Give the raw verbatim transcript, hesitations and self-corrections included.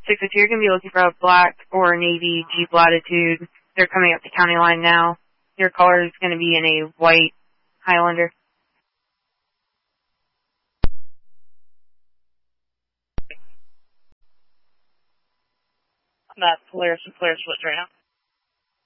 six oh two, you're going to be looking for a black or navy Jeep Latitude. They're coming up the county line now. Your color is going to be in a white Highlander. I'm at Polaris and Polaris Woods right now.